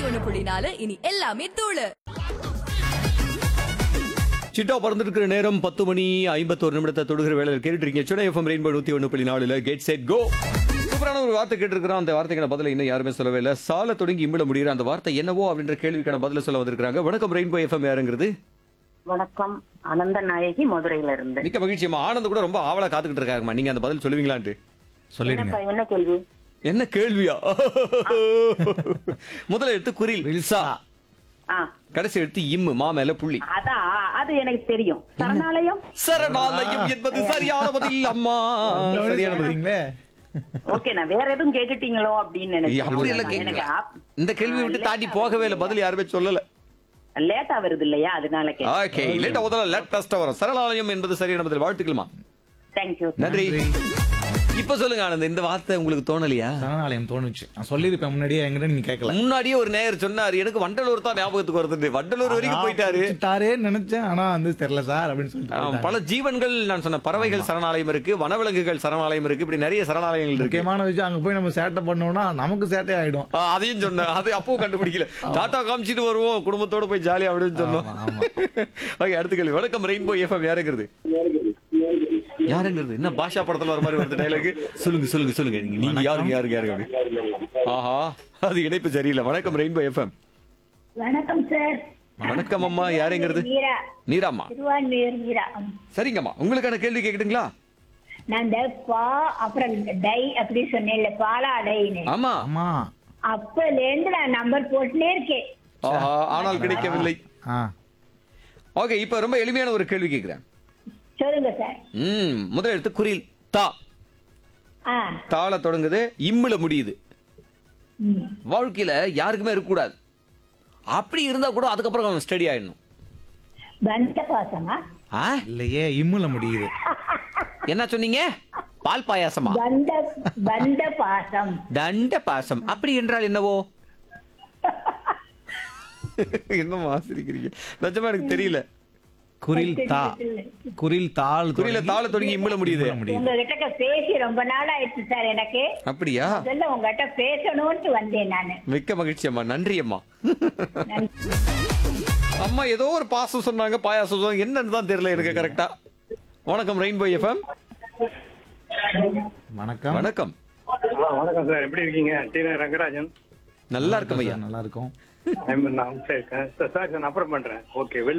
101.4 இனி எல்லாமே தூளு. சிட்டா பறந்துட்டு நேரம் 10 மணி 51 நிமிடத்தை தொடுகிற வேலையில் கேட்டுட்டு இருக்கீங்க. Chennai FM rainbow 101.4 get set go. சூப்பரான ஒரு வார்த்தை கேட்டிருக்கிறோம். அந்த வார்த்தைக்கான பதில இன்னும் யாருமே சொல்லவே இல்லை. சால தொடங்கி இம்பிட முடிகிற அந்த வார்த்தை என்னவோ அப்படின்ற கேள்விக்கான பதில சொல்ல வந்திருக்காங்க. வணக்கம் ரெயின்போ எஃப்எம் யாருங்கிறது? வணக்கம், அனந்த நாயகி மதுரையில இருந்து. மிக்க மகிழ்ச்சியம்மா. ஆனந்த் கூட ரொம்ப ஆவலா காத்துக்கிட்டு இருக்காங்கம்மா. நீங்க அந்த பதில் சொல்லுவீங்களான்ட்டு சொல்லிடுங்க. என்னப்பா, என்ன கேள்வி? என்ன கேள்வியா? முதல்ல எடுத்து குறில் வில்சா, ஆ, கடைசி எடுத்து இம்மு, மா மேல புள்ளி. அதான் அது எனக்கு தெரியும். சரணாலயம். சரணாலயம் என்பது சரியான பதில் அம்மா. சரியான பதில். சரிங்களே. ஓகே, நான் வேற எதுவும் கேட்டுட்டீங்களோ அப்படின்னு அப்படி எல்லாம் நினைச்சேன். எனக்கு கேட்கல. இந்த கேள்வி விட்டு தாண்டி போகவே இல்லை. பதில் யாருமே சொல்லல. லேட்டா வருது இல்லையா, அதனால கேட்டேன். ஓகே, லேட்டா முதல்ல லேட்டஸ்டா வரும். சரணாலயம் என்பது சரியான பதில். வாழ்த்துக்கள்மா. தேங்க்யூ. நன்றி. இப்ப சொல்லுங்க ஆனந்த், இந்த வார்த்தை உங்களுக்கு தோணலையா? சரணாலயம் தோணுச்சு. நான் சொல்லிருப்பேன் முன்னாடியே, என்கிட்ட நீங்க கேட்கல. முன்னாடியே ஒரு நேயர் சொன்னாரு, எனக்கு வண்டலூர் தான் ஞாபகத்துக்கு வருது. வண்டலூர் வரைக்கும் போயிட்டாரு. நினைச்சேன், ஆனா வந்து தெரியல சார் அப்படின்னு சொல்லிட்டு பல ஜீவன்கள், நான் சொன்ன பறவைகள் சரணாலயம் இருக்கு, வனவிலங்குகள் சரணாலயம் இருக்கு, இப்படி நிறைய சரணாலயங்கள் இருக்கு. முக்கியமான விஷயம், அங்க போய் நம்ம சேட்டை பண்ணோம்னா நமக்கு சேட்டை ஆயிடும். அதையும் சொன்னேன். அது அப்பவும் கண்டுபிடிக்கல. டாடா காமிச்சிட்டு வருவோம், குடும்பத்தோட போய் ஜாலியா அப்படின்னு சொன்னோம். ஓகே, அடுத்த கேள்வி. வணக்கம் ரெயின்போ எஃப்எம் யாருங்கிறது? யாருங்கிறது? என்ன பாஷா படத்துல வர மாதிரி வருது டைலாக். சொல்லுங்க சொல்லுங்க சொல்லுங்க. நீங்க யாருங்க யாருங்க யாருங்க? ஆஹா, அது இணைப்பு சரியில்லை. வணக்கம் ரெயின்போ எஃப்எம். வணக்கம் சார். வணக்கம் அம்மா. யாருங்கிறது? மீரா. நீராம்மா. திருவான்மையூர் மீரா. சரிங்கம்மா, உங்களுக்கான கேள்வி கேக்குதுங்களா? நான் இந்த பா அப்புறம் டை அப்படி சொன்னேன்ல, பாலா டைன்னு. ஆமா ஆமா. அப்பல இருந்து நான் நம்பர் போட்டுனே இருக்கேன். ஆஹா, ஆனால் கிடைக்கவில்லை. ஓகே, இப்ப ரொம்ப எளிமையான ஒரு கேள்வி கேக்குறேன். சொல்லுங்க சார். முதல் எடுத்து குறில் தா. தாள தொடங்குது, இம்முல முடியுது. வாழ்க்கையில யாருக்குமே இருக்கக்கூடாது. அப்படி இருந்தா கூட அதுக்கப்புறம் ஸ்டடி ஆயிடணும். பந்த பாசமா? இல்லையே, இம்முல முடியுது. என்ன சொன்னீங்க? பால் பாயாசமா? பந்த பாசம். தண்ட பாசம் அப்படி என்றால் என்னவோ? என்னமா சிரிக்கிறீங்க? நிஜமா எனக்கு தெரியல. குரில் தா. குரில் தாள். குறியில தாள தொடங்கி இம்முல முடியுது. உங்ககிட்ட பேசி ரொம்ப நாள் ஆயிடுச்சு சார் எனக்கு. அப்படியா? முதல்ல உங்ககிட்ட பேசணும்னு வந்தேன் நானு. மிக்க மகிழ்ச்சி அம்மா. நன்றி அம்மா. அம்மா ஏதோ ஒரு பாசம் சொன்னாங்க, பாயாசம் சொன்னாங்க, என்னன்னு தான் தெரியல எனக்கு கரெக்டா. வணக்கம் ரெயின்போ எஃப்எம். வணக்கம். வணக்கம். வணக்கம் சார், எப்படி இருக்கீங்க? டி ரங்கராஜன். நல்லா இருக்கும் ஐயா. நல்லா இருக்கும். நான் இருக்கேன் சார். நான் அப்புறம் பண்றேன். ஓகே.